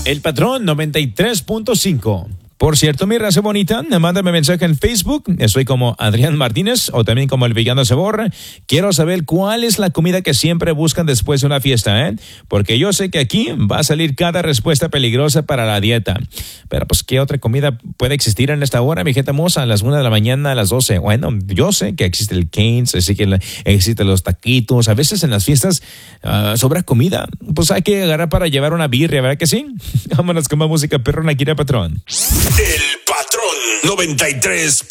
El Patrón 93.5. Por cierto, mi raza bonita, mándame mensaje en Facebook. Estoy como Adrián Martínez o también como El Villano Sabor. Quiero saber cuál es la comida que siempre buscan después de una fiesta, ¿eh? Porque yo sé que aquí va a salir cada respuesta peligrosa para la dieta. Pero pues, ¿qué otra comida puede existir en esta hora, mi gente hermosa? A las 1 de la mañana, a las 12. Bueno, yo sé que existe el Cane's, así que existen los taquitos. A veces en las fiestas sobra comida. Pues hay que agarrar para llevar una birria, ¿verdad que sí? Vámonos con más música perrona aquí en el Patrón. El Patrón 93.5.